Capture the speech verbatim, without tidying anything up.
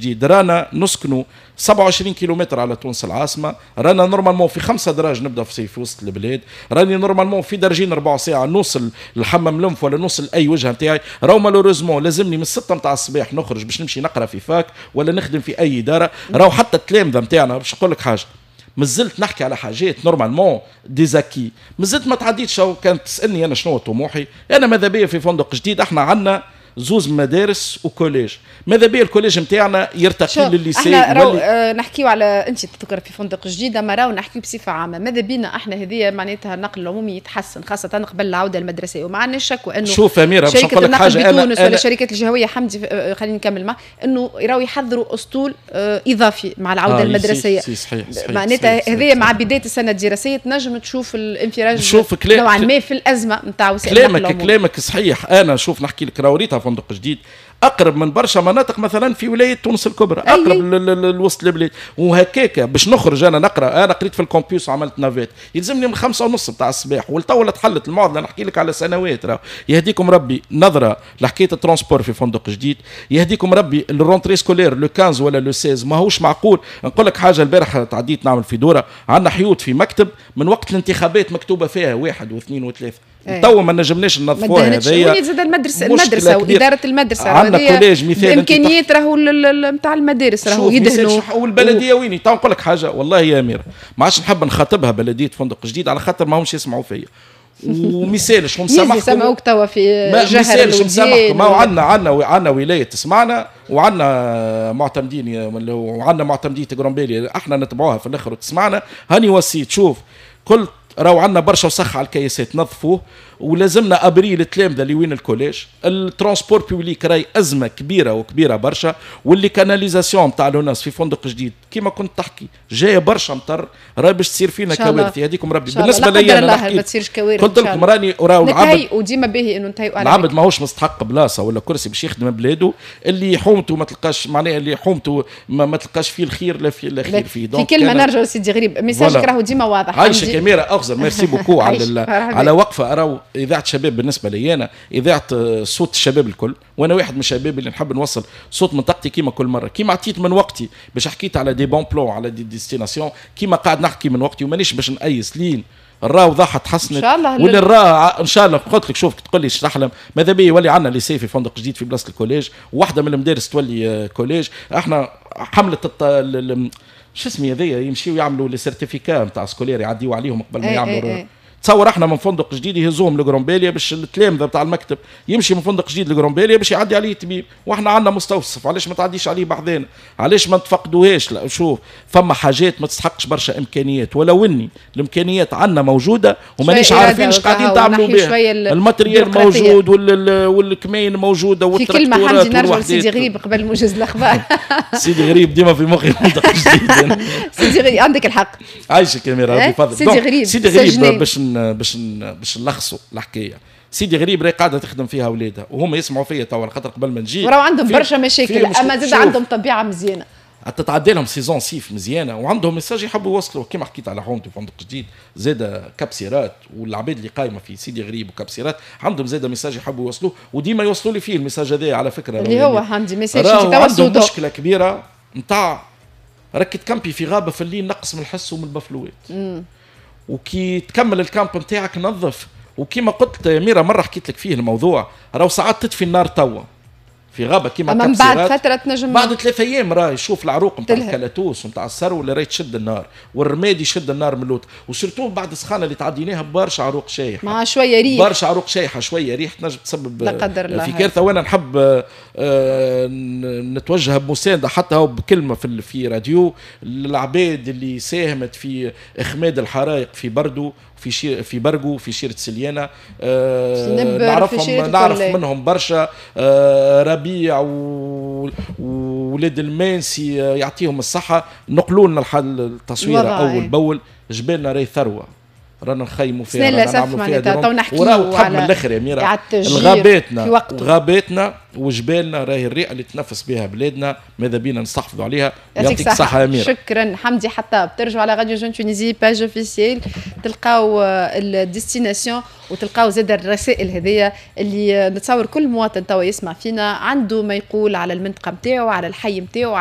جديد رانا نسكنوا سبعة وعشرين كيلومتر على تونس العاصمه، رانا نورمالمون في خمسة دراج نبدا في في وسط البلاد، راني نورمالمون في درجين ربع ساعه نوصل للحمام لنف ولا نوصل لاي وجهه نتاعي. راهو مالوريزمون لازمني من ستة نتاع الصباح نخرج باش نمشي نقرا في فاك ولا نخدم في اي اداره. راهو حتى التلامذه نتاعنا باش نقول لك حاجه، مازلت نحكي على حاجات نورمالمون ديزاكي، مازلت ما تعديتش. او كانت تسالني انا شنو طموحي، انا ماذا بيا في فندق جديد احنا عندنا زوز مدارس وكوليج، ماذا بيا الكوليج نتاعنا يرتقي للليسي. احنا راو آه نحكيو على انت تذكر في فندق جديد، اما راو نحكيو بصفه عامه، ماذا بينا احنا هذه معناتها النقل العمومي يتحسن خاصه قبل العوده المدرسيه، وما عندناش شك وانه شوف اميره باش نقول لك حاجه، انا تونس ولا الشركات الجهويه حمدي آه خليني نكمل معك، انه راو يحضروا اسطول آه اضافي مع العوده آه المدرسيه. سي صحيح صحيح معناتها هذه مع بدايه السنه الدراسيه تنجم تشوف الانفراج شوف كلام نوعا ما في الازمه نتاع وسائل النقل العمومي. كلامك كلامك صحيح. انا شوف نحكي لك راوريتها فندق جديد اقرب من برشا مناطق مثلا في ولايه تونس الكبرى، اقرب لوسط البلاد، وهكاكا باش نخرج انا نقرا. انا قريت في الكومبيوس وعملت نافيت يلزمني من خمسة ونص بتاع الصباح، والتو تحلت المعضله نحكي لك على سنوات. راه يهديكم ربي نظره لحكايه الترونسبور في فندق جديد، يهديكم ربي الرونتري سكولير لو خمسة ولا لو ستة ماهوش معقول. نقول لك حاجه، البارح تعديت نعمل في دوره عندنا حيوط في مكتب من وقت الانتخابات مكتوبه فيها واحد واثنين وثلاثه، تو ما نجمناش ننظفوها. هذيا زاد المدرسه المدرسه واداره المدرسه عندنا كوليج مثال امكانيات راهو نتاع المدارس راهو يدهنوا. والبلديه ويني تو نقول لك حاجه والله يا اميره، ما عادش نحب نخاطبها بلديه فندق جديد على خاطر ما همش يسمعوا فيا ومثال شو مسامحكم يسمعوك توا في جهر الوديان. ما عندنا عندنا عندنا ولايه تسمعنا وعندنا معتمدين وعندنا معتمديه جرامبيلي احنا نتبعوها في الاخر وتسمعنا. هاني وسيت شوف قلت راهو عندنا برشا وسخ على الكياسات نظفوه، ولازمنا ابريل التلامذه اللي وين الكوليج. الترونسبور بيبليك راهي ازمه كبيره وكبيره برشا، واللي كاناليزاسيون تاع الناس في فندق جديد كيما كنت تحكي جايه برشا مطر راهي باش تصير فينا كوارث. يهديكم ربي. بالنسبه لي انا نحكي ما تصيرش كوارث قلت لكم راني راهو العبد وديما باهي انه نتهيئوا على العبد ماهوش مستحق بلاصه ولا كرسي باش يخدم بلاده. اللي حومته ما تلقاش معناها اللي حومته ما, ما تلقاش فيه الخير لا في الاخير فيه. في كلمه نرجع سيدي غريب ميساجك راهو ديما واضح. عايشه كاميرا اغزر ميرسي بوكو على على وقفه. راهو اذاعه شباب بالنسبه لي انا اذاعه صوت الشباب الكل، وانا واحد من الشباب اللي نحب نوصل صوت منطقتي كيما كل مره، كيما عطيت من وقتي باش حكيت على دي بون بلون على دي ديستيناسيون، كيما قاعد نحكي من وقتي ومانيش باش نقيس لين الراه وضحها تحسنت ان شاء الله. واللي الراه ان شاء الله قلت لك شوف تقول لي ايش تحلم ماذا بيا يولي عندنا ليسي في فندق جديد في بلاصه الكوليج، وواحده من المدارس تولي كوليج. احنا حمله شو اسمي هذيا يمشيوا يعملوا لي سيرتيفيكا نتاع سكولير يعديوا عليهم قبل ما اي يعملوا اي اي. تصور احنا من فندق جديد يهزوهم لجرومبيليا باش التلامذه بتاع المكتب يمشي من فندق جديد لجرومبيليا باش يعدي عليه طبيب، واحنا عندنا مستوصف علاش ما تعديش عليه بعضنا؟ علاش ما نتفقدوهاش؟ لا شوف فما حاجات ما تستحقش برشا امكانيات، ولو اني الامكانيات عندنا موجوده ومانيش عارفين ايش قاعدين تعملوا بها. الماتريال موجود والكمين موجوده في كلمه حمدي نرجع لسيدي غريب قبل موجز الاخبار. سيدي غريب ديما في مخي فندق جديد. سيدي غريب عندك الحق عايشه كاميرا بفضل سيدي غريب. سيدي غريب باش باش باش نلخصوا الحكايه. سيدي غريب راهي قاعده تخدم فيها اولادها وهم يسمعوا فيا توا خاطر قبل ما نجي وراو عندهم برشا مشاكل اما زاد عندهم طبيعه مزيانه تتعدى لهم سيزون صيف مزيانه وعندهم ميساج يحبوا يوصلوا كيما حكيت على حومتي فندق جديد زاد كابسيرات والعباد اللي قايمه في سيدي غريب وكابسيرات عندهم زاد ميساج يحبوا يوصلوه وديما يوصلوا لي فيه الميساج هذا على فكره اللي هو عندي ميساج عندهم مشكله كبيره نتاع ركت كامبي في غابه في الليل نقص من الحس ومن البفلوات وكي تكمل الكامب نتاعك نظف. وكيما قلت يا ميرا مره حكيت لك فيه الموضوع راهو ساعات تطفي النار توا في غابه كيما من بعد فتره تنجم بعد ثلاثة ايام راهي شوف العروق نتاع الكلاتوس ونتاع السرو اللي راهي تشد النار والرماد يشد النار من اللوت وسيرتو بعد السخانه اللي تعديناها برشا عروق شايحه مع شويه ريح برشا عروق شايحه شويه ريح تنجم تسبب لا قدر الله في كارثه. وانا نحب نتوجه بمسانده حتى هو بكلمه في في راديو العباد اللي ساهمت في اخماد الحرائق في بردو في شير في برقو في شيرة سليانة آه نعرفهم نعرف منهم برشا آه ربيع وولاد المانسي آه يعطيهم الصحة نقلوا لنا التصوير أول بأول جبالنا راهي ثروة رانا نخيموا فيها رانا نعملوا فيها درهم وراو تحب من الاخر يا ميرا الغاباتنا وغاباتنا وجبالنا راهي الرئه اللي تنفس بها بلادنا ماذا بينا نستحفظوا عليها. يعطيك الصحه يا ميرا. شكرا حمدي. حتى بترجعوا على راديو جون تونيزي باج اوفيسيال تلقاو الديستيناسيون وتلقاو زاد الرسائل هذيا اللي نتصور كل مواطن توا يسمع فينا عنده ما يقول على المنطقه نتاعو على الحي نتاعو